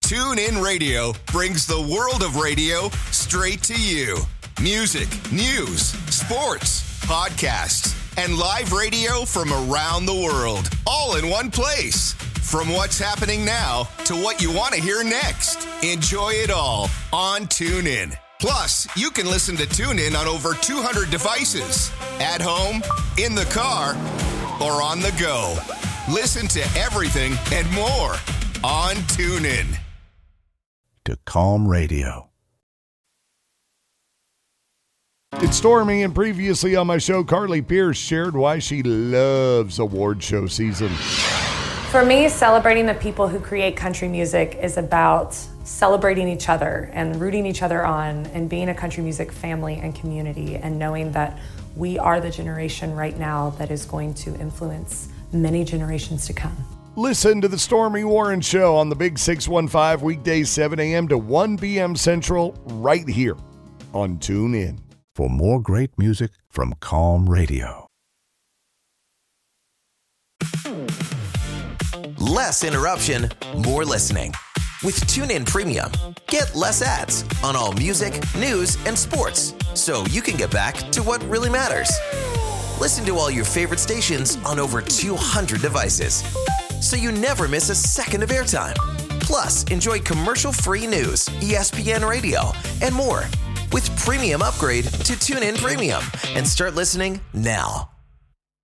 TuneIn Radio brings the world of radio straight to you. Music, news, sports, podcasts, and live radio from around the world, all in one place. From what's happening now to what you want to hear next. Enjoy it all on TuneIn. Plus, you can listen to TuneIn on over 200 devices. At home, in the car, or on the go. Listen to everything and more on TuneIn. To Calm Radio. It's Stormy, and previously on my show, Carly Pierce shared why she loves award show season. For me, celebrating the people who create country music is about celebrating each other and rooting each other on and being a country music family and community and knowing that we are the generation right now that is going to influence many generations to come. Listen to the Stormy Warren Show on the Big 615 weekdays 7 a.m. to 1 p.m. Central right here on TuneIn. For more great music from Calm Radio. Less interruption, more listening. With TuneIn Premium, get less ads on all music, news, and sports, so you can get back to what really matters. Listen to all your favorite stations on over 200 devices, so you never miss a second of airtime. Plus, enjoy commercial-free news, ESPN Radio, and more. With Premium upgrade to TuneIn Premium and start listening now.